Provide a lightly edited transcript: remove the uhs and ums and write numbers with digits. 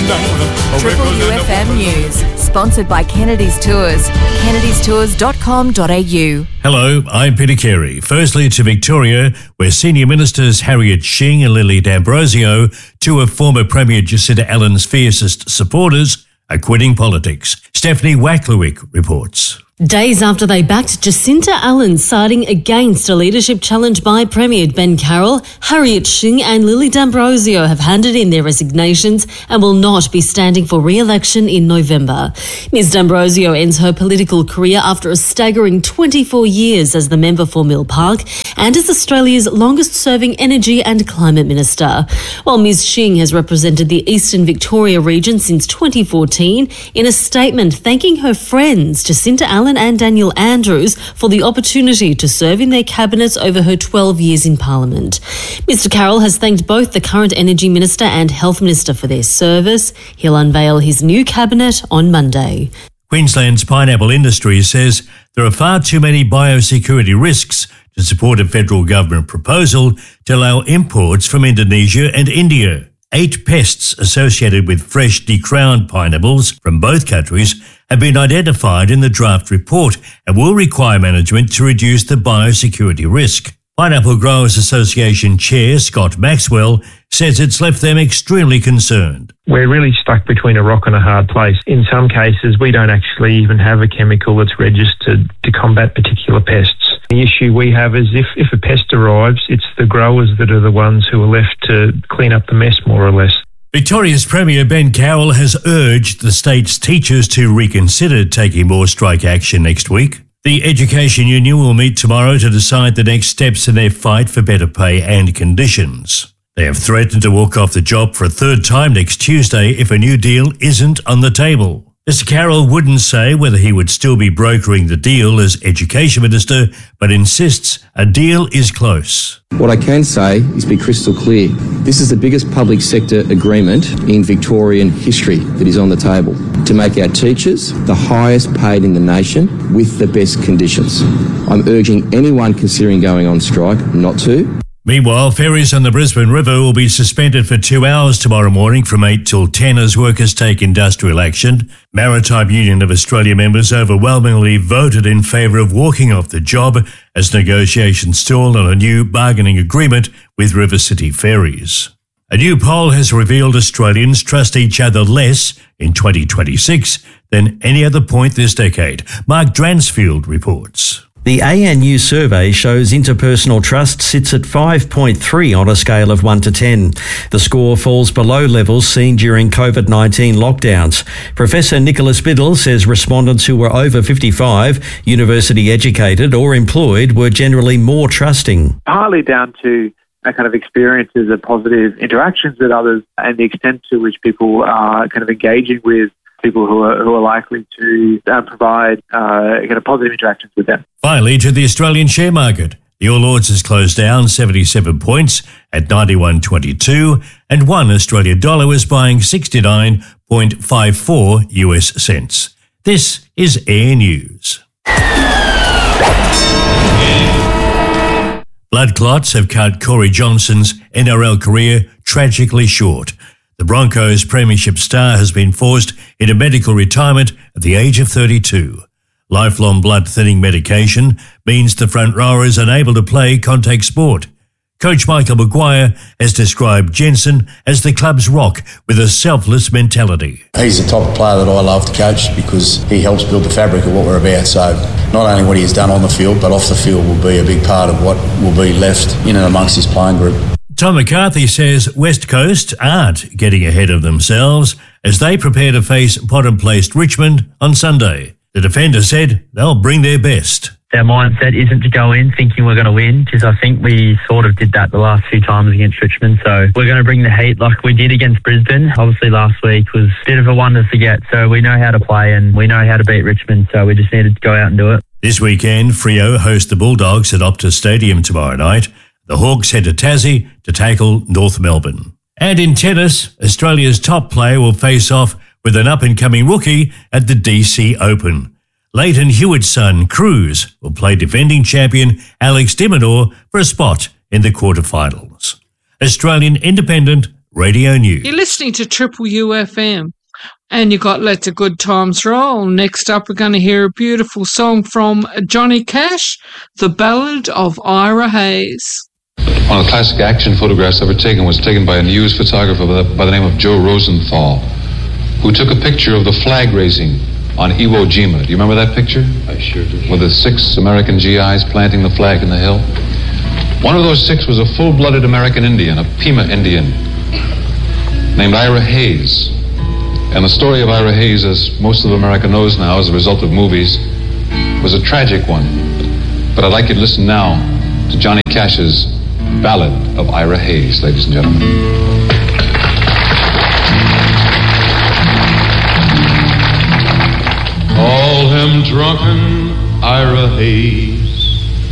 Triple UFM News, sponsored by Kennedy's Tours. kennedystours.com.au. Hello, I'm Peter Carey. Firstly to Victoria, where Senior Ministers Harriet Shing and Lily D'Ambrosio, two of former Premier Jacinta Allen's fiercest supporters, are quitting politics. Stephanie Wacklewick reports. Days after they backed Jacinta Allen siding against a leadership challenge by Premier Ben Carroll, Harriet Shing and Lily D'Ambrosio have handed in their resignations and will not be standing for re-election in November. Ms D'Ambrosio ends her political career after a staggering 24 years as the member for Mill Park and as Australia's longest-serving Energy and Climate Minister, while Ms Shing has represented the Eastern Victoria region since 2014 in a statement thanking her friends Jacinta Allen and Daniel Andrews for the opportunity to serve in their cabinets over her 12 years in Parliament. Mr Carroll has thanked both the current Energy Minister and Health Minister for their service. He'll unveil his new cabinet on Monday. Queensland's pineapple industry says there are far too many biosecurity risks to support a federal government proposal to allow imports from Indonesia and India. 8 pests associated with fresh decrowned pineapples from both countries have been identified in the draft report and will require management to reduce the biosecurity risk. Pineapple Growers Association Chair Scott Maxwell says it's left them extremely concerned. We're really stuck between a rock and a hard place. In some cases, we don't actually even have a chemical that's registered to combat particular pests. The issue we have is if a pest arrives, it's the growers that are the ones who are left to clean up the mess, more or less. Victoria's Premier Ben Carroll has urged the state's teachers to reconsider taking more strike action next week. The Education Union will meet tomorrow to decide the next steps in their fight for better pay and conditions. They have threatened to walk off the job for a third time next Tuesday if a new deal isn't on the table. Mr Carroll wouldn't say whether he would still be brokering the deal as Education Minister, but insists a deal is close. What I can say is be crystal clear. This is the biggest public sector agreement in Victorian history that is on the table to make our teachers the highest paid in the nation with the best conditions. I'm urging anyone considering going on strike not to. Meanwhile, ferries on the Brisbane River will be suspended for 2 hours tomorrow morning from 8 till 10 as workers take industrial action. Maritime Union of Australia members overwhelmingly voted in favour of walking off the job as negotiations stall on a new bargaining agreement with River City Ferries. A new poll has revealed Australians trust each other less in 2026 than any other point this decade. Mark Dransfield reports. The ANU survey shows interpersonal trust sits at 5.3 on a scale of 1 to 10. The score falls below levels seen during COVID-19 lockdowns. Professor Nicholas Biddle says respondents who were over 55, university educated or employed were generally more trusting. Partly down to a kind of experiences of positive interactions with others and the extent to which people are kind of engaging with people who are likely to provide kind of positive interactions with them. Finally, to the Australian share market. The All Ords has closed down 77 points at 91.22 and one Australian dollar is buying 69.54 US cents. This is Air News. Blood clots have cut Corey Johnson's NRL career tragically short. The Broncos' premiership star has been forced into medical retirement at the age of 32. Lifelong blood-thinning medication means the front rower is unable to play contact sport. Coach Michael Maguire has described Jensen as the club's rock with a selfless mentality. He's the type of player that I love to coach because he helps build the fabric of what we're about. So not only what he has done on the field, but off the field will be a big part of what will be left in and amongst his playing group. Tom McCarthy says West Coast aren't getting ahead of themselves as they prepare to face bottom-placed Richmond on Sunday. The defender said they'll bring their best. Our mindset isn't to go in thinking we're going to win, because I think we sort of did that the last few times against Richmond. So we're going to bring the heat like we did against Brisbane. Obviously last week was a bit of a one to forget. So we know how to play and we know how to beat Richmond. So we just needed to go out and do it. This weekend, Freo host the Bulldogs at Optus Stadium tomorrow night. The Hawks head to Tassie to tackle North Melbourne. And in tennis, Australia's top player will face off with an up-and-coming rookie at the DC Open. Leighton Hewitt's son, Cruz, will play defending champion Alex de Minaur for a spot in the quarterfinals. Australian independent Radio News. You're listening to Triple UFM. And you got Let the Good Times Roll. Next up, we're going to hear a beautiful song from Johnny Cash, The Ballad of Ira Hayes. One of the classic action photographs ever taken was taken by a news photographer by the name of Joe Rosenthal, who took a picture of the flag raising on Iwo Jima. Do you remember that picture? I sure do. With the 6 American GIs planting the flag in the hill. One of those 6 was a full-blooded American Indian, a Pima Indian, named Ira Hayes. And the story of Ira Hayes, as most of America knows now as a result of movies, was a tragic one. But I'd like you to listen now to Johnny Cash's Ballad of Ira Hayes, ladies and gentlemen. Call him drunken Ira Hayes.